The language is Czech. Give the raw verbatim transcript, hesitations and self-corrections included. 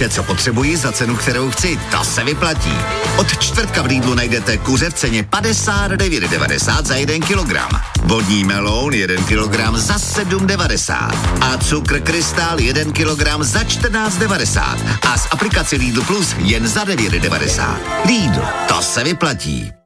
Vše, co potřebuji za cenu, kterou chci, to se vyplatí. Od čtvrtka v Lidlu najdete kuře v ceně padesát devět devadesát za jeden kilogram. Vodní meloun jeden kilogram za sedm devadesát. A cukr krystal jeden kilogram za čtrnáct devadesát. A z aplikace Lidl Plus jen za devět devadesát. Lidl, to se vyplatí.